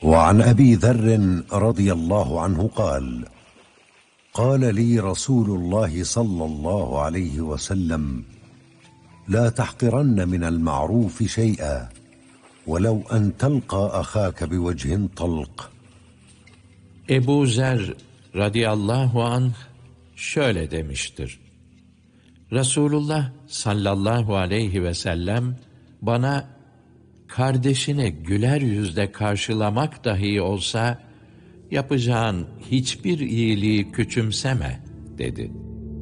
وعن أبي ذر رضي الله عنه قال قال لي رسول الله صلى الله عليه وسلم لا تحقرن من المعروف شيئا ولو أن تلقى أخاك بوجه طلق. Ebu Zer radıyallahu anh şöyle demiştir. Resulullah sallallahu aleyhi ve sellem bana kardeşini güler yüzle karşılamak dahi olsa yapacağın hiçbir iyiliği küçümseme dedi.